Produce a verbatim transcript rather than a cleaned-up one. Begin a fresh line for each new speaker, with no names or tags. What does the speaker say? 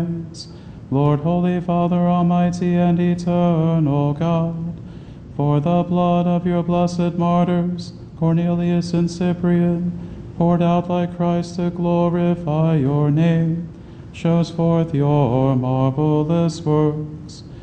praise. Lord, Holy Father, Almighty and Eternal God, for the blood of your blessed martyrs, Cornelius and Cyprian, poured out by Christ to glorify your name, shows forth your marvelous works.